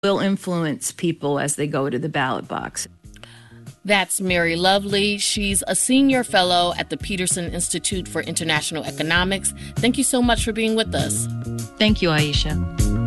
will influence people as they go to the ballot box. That's Mary Lovely. She's a senior fellow at the Peterson Institute for International Economics. Thank you so much for being with us. Thank you, Aisha.